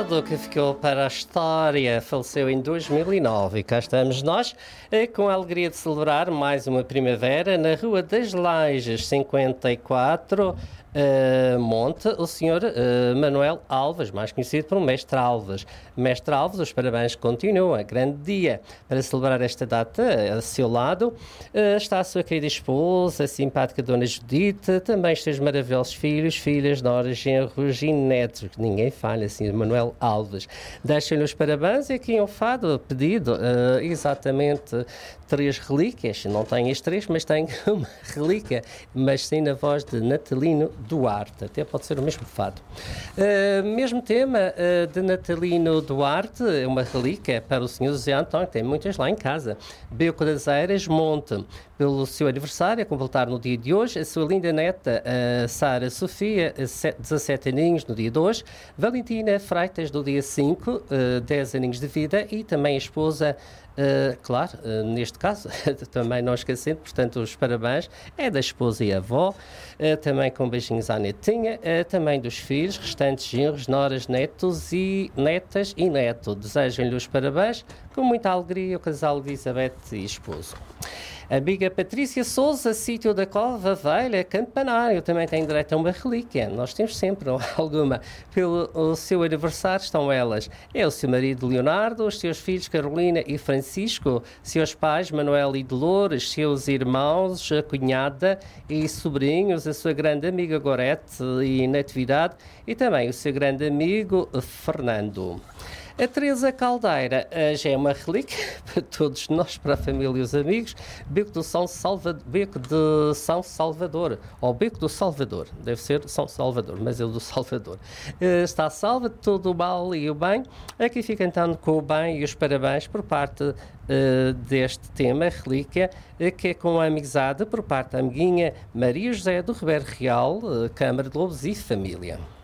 passado que ficou para a história, faleceu em 2009 e cá estamos nós com a alegria de celebrar mais uma primavera na Rua das Lajes 54, Monte, o senhor Manuel Alves, mais conhecido por Mestre Alves. Mestre Alves, os parabéns continuam, grande dia para celebrar esta data. A seu lado está a sua querida esposa, a simpática Dona Judite, também os seus maravilhosos filhos, filhas, noras, genros e netos, que ninguém falha assim, Manuel Alves. Deixem-lhe os parabéns e aqui um fado pedido, exatamente 3 relíquias, não tem as 3, mas tem uma relíquia, mas sim na voz de Natalino Duarte, até pode ser o mesmo fado. Mesmo tema de Natalino Duarte, uma relíquia para o senhor José António, tem muitas lá em casa. Beco das Eiras, Monte, pelo seu aniversário, a completar no dia de hoje, a sua linda neta, Sara Sofia, 17 aninhos no dia de hoje, Valentina Freitas, no dia 5, 10 aninhos de vida, e também a esposa, claro, neste caso, também não esquecendo, portanto, os parabéns, é da esposa e avó, também com beijinhos à netinha, também dos filhos, restantes genros, noras, netos e netas e neto. Desejam-lhe os parabéns, com muita alegria, o casal de Elizabeth e esposo. Amiga Patrícia Souza, sítio da Cova Velha, Campanário, também tem direito a uma relíquia. Nós temos sempre alguma. Pelo o seu aniversário estão elas. É o seu marido Leonardo, os seus filhos Carolina e Francisco, seus pais Manuel e Dolores, seus irmãos, a cunhada e sobrinhos, a sua grande amiga Gorete e Natividade e também o seu grande amigo Fernando. A Teresa Caldeira já é uma relíquia para todos nós, para a família e os amigos. Beco de São Salvador, ou Beco do Salvador, deve ser São Salvador, mas é o do Salvador. Está salva de todo o mal e o bem. Aqui fica então com o bem e os parabéns por parte deste tema, relíquia, que é com a amizade por parte da amiguinha Maria José do Ribeiro Real, Câmara de Lobos e Família.